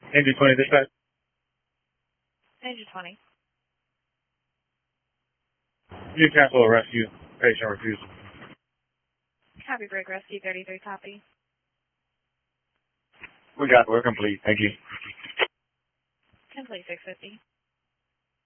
Engine 20 dispatch. Engine 20. You cancel a rescue. Patient refusal. Copy, break rescue 33, copy. We're complete. Thank you. Complete 650.